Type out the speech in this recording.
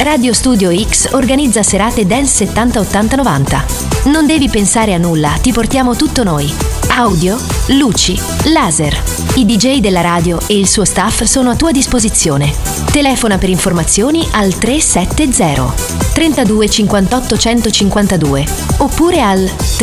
Radio Studio X organizza serate Dance 70 80 90. Non devi pensare a nulla, ti portiamo tutto noi. Audio, luci, laser. I DJ della radio e il suo staff sono a tua disposizione. Telefona per informazioni al 370 32 58 152 oppure al